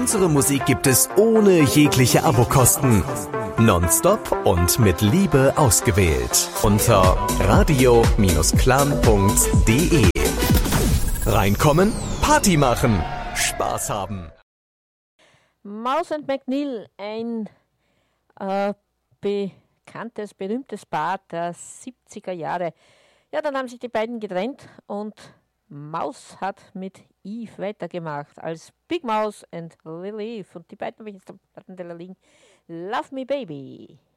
Unsere Musik gibt es ohne jegliche Abokosten. Nonstop und mit Liebe ausgewählt. Unter radio-clan.de. Reinkommen, Party machen, Spaß haben. Mouse and McNeil, ein bekanntes, berühmtes Paar der 70er Jahre. Ja, dann haben sich die beiden getrennt und Mouse hat mit Eve weitergemacht als Big Mouse and Lil Eve. Und die beiden habe ich jetzt am Plattenteller liegen. Love Me Baby.